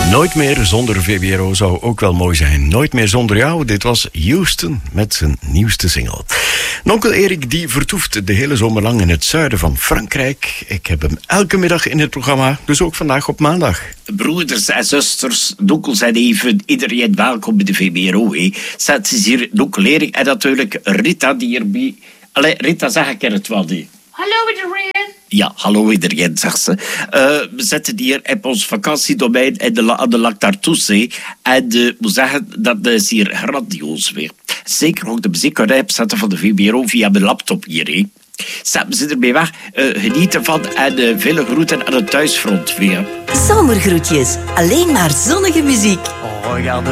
Nooit meer zonder VBRO zou ook wel mooi zijn. Nooit meer zonder jou. Dit was Houston met zijn nieuwste single. Onkel Erik die vertoeft de hele zomer lang in het zuiden van Frankrijk. Ik heb hem elke middag in het programma, dus ook vandaag op maandag. Broeders en zusters, onkels en even, iedereen welkom bij de VBRO. Zet is hier onkel Erik en natuurlijk Rita die hierbij... Allee, Rita, zeg ik het wel niet. Hallo iedereen. Ja, hallo iedereen, zegt ze. We zitten hier op ons vakantiedomein aan de Lac d'Artois. En moet zeggen, dat is hier grandioos weer. Zeker ook de muziek kan opzetten van de VBRO via mijn laptop hier. Zetten ze ermee weg. Genieten van en vele groeten aan het thuisfront weer. Zomergroetjes. Alleen maar zonnige muziek. Oh ja,